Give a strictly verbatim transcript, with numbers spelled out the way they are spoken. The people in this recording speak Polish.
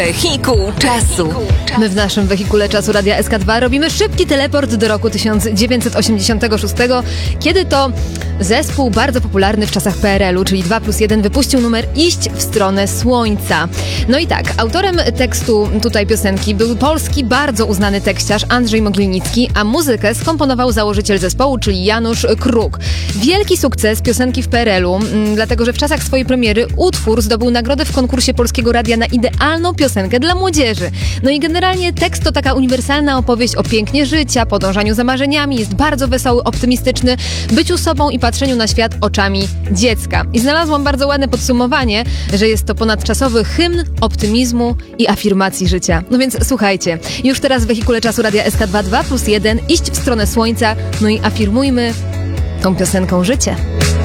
Wehikuł czasu. My w naszym wehikule czasu Radia S K dwa robimy szybki teleport do roku tysiąc dziewięćset osiemdziesiątego szóstego, kiedy to zespół bardzo popularny w czasach P R L u, czyli dwa plus jeden, wypuścił numer Iść w stronę słońca. No i tak, autorem tekstu tutaj piosenki był polski, bardzo uznany tekściarz Andrzej Mogilnicki, a muzykę skomponował założyciel zespołu, czyli Janusz Kruk. Wielki sukces piosenki w P R L u, m, dlatego że w czasach swojej premiery utwór zdobył nagrodę w konkursie Polskiego Radia na idealną piosenkę dla młodzieży. No i generalnie tekst to taka uniwersalna opowieść o pięknie życia, podążaniu za marzeniami, jest bardzo wesoły, optymistyczny, byciu sobą i patrzeniu na świat oczami dziecka. I znalazłam bardzo ładne podsumowanie, że jest to ponadczasowy hymn optymizmu i afirmacji życia. No więc słuchajcie, już teraz w wehikule czasu Radia S K dwa plus jeden, iść w stronę słońca, no i afirmujmy tą piosenką życie.